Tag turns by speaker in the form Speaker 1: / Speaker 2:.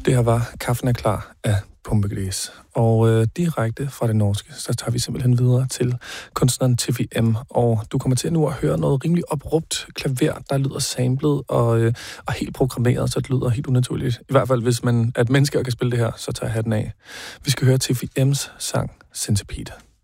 Speaker 1: Det her var Kaffen er klar af Pumpegris. Og direkte fra det norske, så tager vi simpelthen videre til kunstneren Tiffy M. Og du kommer til nu at høre noget rimelig oprupt klaver, der lyder samlet og helt programmeret, så det lyder helt unaturligt. I hvert fald, hvis man er et menneske og kan spille det her, så tager jeg hatten af. Vi skal høre Tiffy M's sang Centipede.